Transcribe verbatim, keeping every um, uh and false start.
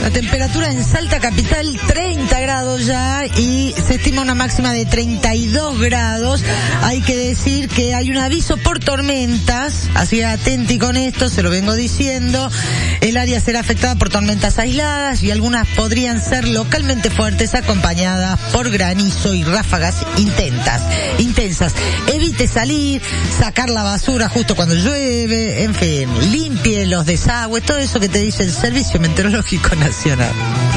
La temperatura en Salta capital treinta grados ya y se estima una máxima de treinta y dos grados. Hay que decir que hay un aviso por tormentas, así atenti con esto, se lo vengo diciendo. El área será afectada por tormentas aisladas y algunas podrían ser localmente fuertes, acompañadas por granizo y ráfagas intensas. intensas. Evite salir, sacar la basura justo cuando llueve, en fin, limpie los desagües, todo eso que te dice el Servicio Meteorológico Nacional.